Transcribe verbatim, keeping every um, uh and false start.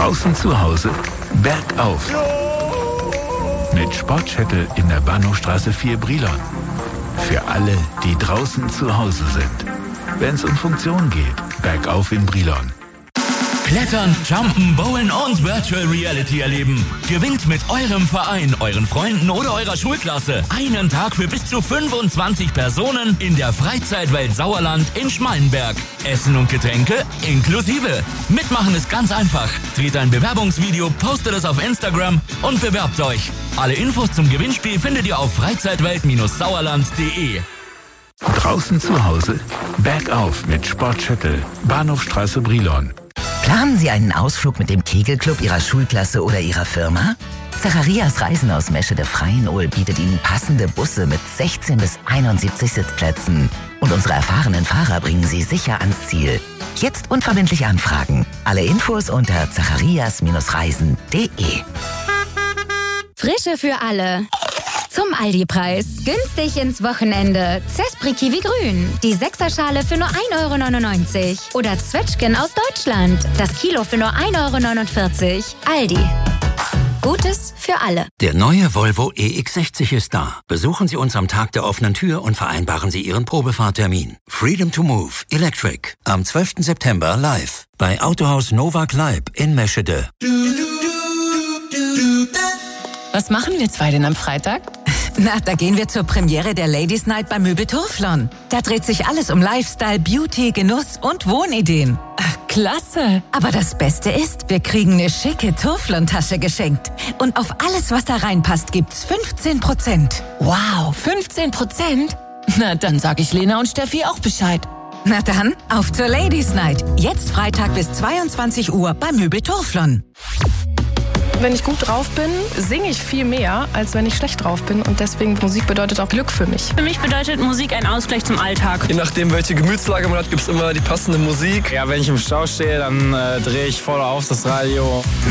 Draußen zu Hause, bergauf. Mit Sportshuttle in der Bahnhofstraße vier Brilon. Für alle, die draußen zu Hause sind. Wenn es um Funktion geht, bergauf in Brilon. Klettern, Jumpen, Bowlen und Virtual Reality erleben. Gewinnt mit eurem Verein, euren Freunden oder eurer Schulklasse einen Tag für bis zu fünfundzwanzig Personen in der Freizeitwelt Sauerland in Schmallenberg. Essen und Getränke inklusive. Mitmachen ist ganz einfach. Dreht ein Bewerbungsvideo, postet es auf Instagram und bewerbt euch. Alle Infos zum Gewinnspiel findet ihr auf freizeitwelt Sauerland punkt de. Draußen zu Hause, bergauf mit Sportshuttle, Bahnhofstraße Brilon. Planen Sie einen Ausflug mit dem Kegelclub Ihrer Schulklasse oder Ihrer Firma? Zacharias Reisen aus Meschede-Freienol bietet Ihnen passende Busse mit sechzehn bis einundsiebzig Sitzplätzen. Und unsere erfahrenen Fahrer bringen Sie sicher ans Ziel. Jetzt unverbindlich anfragen. Alle Infos unter zacharias Reisen punkt de. Frische für alle. Zum Aldi-Preis. Günstig ins Wochenende. Zespri Kiwi Grün. Die Sechserschale für nur ein Euro neunundneunzig. Oder Zwetschgen aus Deutschland. Das Kilo für nur ein Euro neunundvierzig. Aldi. Gutes für alle. Der neue Volvo E X sechzig ist da. Besuchen Sie uns am Tag der offenen Tür und vereinbaren Sie Ihren Probefahrtermin. Freedom to Move Electric. Am zwölften September live. Bei Autohaus Nova Kleib in Meschede. Was machen wir zwei denn am Freitag? Na, da gehen wir zur Premiere der Ladies Night bei Möbel Turflon. Da dreht sich alles um Lifestyle, Beauty, Genuss und Wohnideen. Ach, klasse. Aber das Beste ist, wir kriegen eine schicke Turflon-Tasche geschenkt. Und auf alles, was da reinpasst, gibt's fünfzehn Prozent. Wow, fünfzehn Prozent? Na, dann sag ich Lena und Steffi auch Bescheid. Na dann, auf zur Ladies Night. Jetzt Freitag bis zweiundzwanzig Uhr bei Möbel Turflon. Wenn ich gut drauf bin, singe ich viel mehr, als wenn ich schlecht drauf bin. Und deswegen, Musik bedeutet auch Glück für mich. Für mich bedeutet Musik ein Ausgleich zum Alltag. Je nachdem, welche Gemütslage man hat, gibt es immer die passende Musik. Ja, wenn ich im Stau stehe, dann äh, drehe ich voll auf das Radio.